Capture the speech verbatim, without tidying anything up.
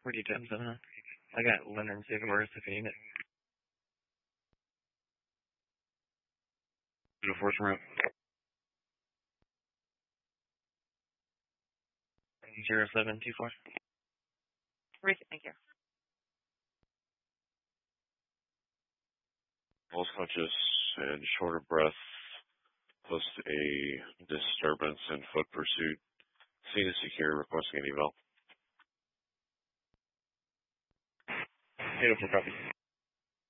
Where do you ten seven? I got Leonard Sigurds if you need it. To force route. Zero seven two four. Receive, thank you. Pulse conscious and short of breath. Post a disturbance and foot pursuit. Scene is secure. Requesting an eval. Beautiful copy.